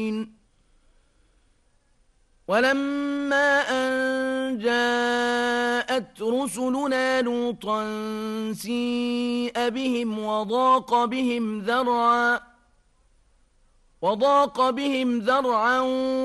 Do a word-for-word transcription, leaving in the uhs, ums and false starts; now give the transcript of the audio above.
ولما أن جاءت رسلنا لوطا سيء بهم وضاق بهم ذرعا وضاق بهم ذرعا